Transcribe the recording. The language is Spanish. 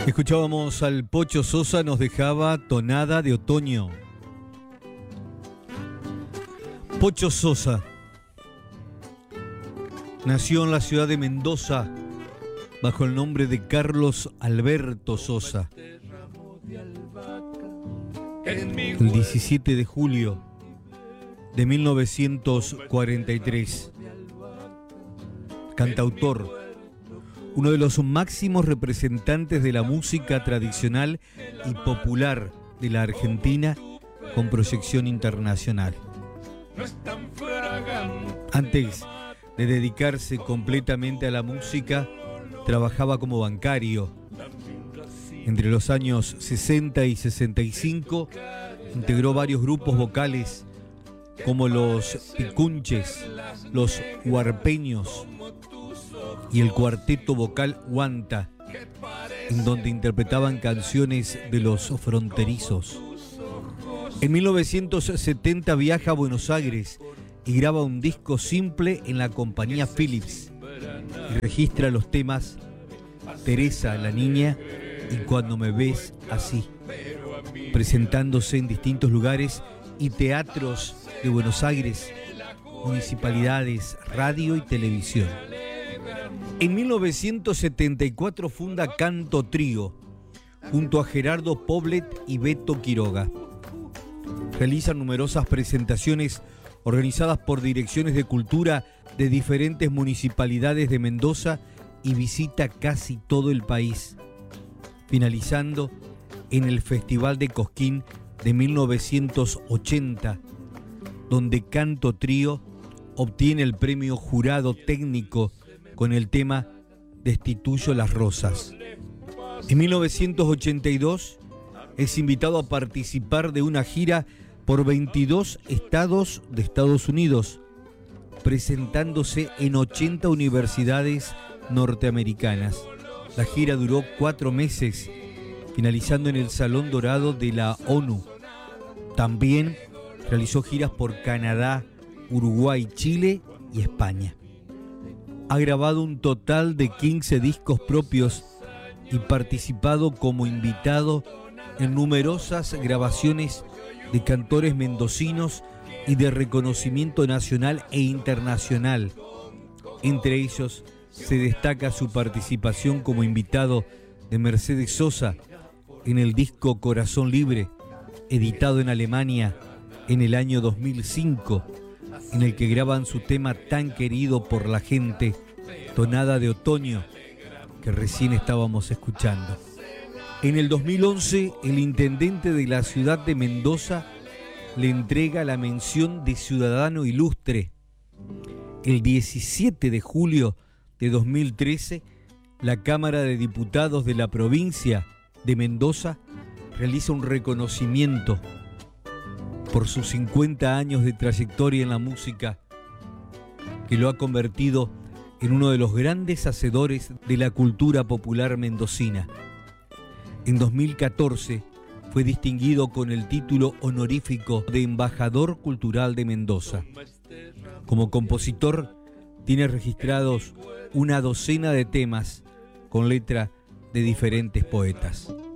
Escuchábamos al Pocho Sosa, nos dejaba Tonada de Otoño. Pocho Sosa nació en la ciudad de Mendoza bajo el nombre de Carlos Alberto Sosa el 17 de julio de 1943. Cantautor, uno de los máximos representantes de la música tradicional y popular de la Argentina con proyección internacional. Antes de dedicarse completamente a la música, trabajaba como bancario. Entre los años 60 y 65 integró varios grupos vocales como los Picunches, los Huarpeños y el cuarteto vocal Guanta, en donde interpretaban canciones de los fronterizos. En 1970 viaja a Buenos Aires y graba un disco simple en la compañía Philips y registra los temas Teresa la Niña y Cuando me ves así, presentándose en distintos lugares y teatros de Buenos Aires, municipalidades, radio y televisión. En 1974 funda Canto Trío, junto a Gerardo Poblet y Beto Quiroga. Realiza numerosas presentaciones organizadas por direcciones de cultura de diferentes municipalidades de Mendoza y visita casi todo el país, finalizando en el Festival de Cosquín de 1980, donde Canto Trío obtiene el premio Jurado Técnico con el tema Destituyo las Rosas. En 1982 es invitado a participar de una gira por 22 estados de Estados Unidos, presentándose en 80 universidades norteamericanas. La gira duró 4 meses, finalizando en el Salón Dorado de la ONU. También realizó giras por Canadá, Uruguay, Chile y España. Ha grabado un total de 15 discos propios y participado como invitado en numerosas grabaciones de cantores mendocinos y de reconocimiento nacional e internacional. Entre ellos se destaca su participación como invitado de Mercedes Sosa en el disco Corazón Libre, editado en Alemania en el año 2005, en el que graban su tema tan querido por la gente, Tonada de Otoño, que recién estábamos escuchando. En el 2011, el intendente de la ciudad de Mendoza le entrega la mención de Ciudadano Ilustre. El 17 de julio de 2013, la Cámara de Diputados de la provincia de Mendoza realiza un reconocimiento por sus 50 años de trayectoria en la música, que lo ha convertido en uno de los grandes hacedores de la cultura popular mendocina. En 2014 fue distinguido con el título honorífico de Embajador Cultural de Mendoza. Como compositor, tiene registrados una docena de temas con letra de diferentes poetas.